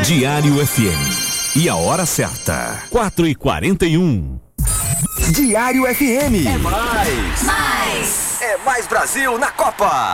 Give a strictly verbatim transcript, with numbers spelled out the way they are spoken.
Diário F M. E a hora certa, quatro e quarenta e um. Diário F M. É mais. Mais. É mais Brasil na Copa.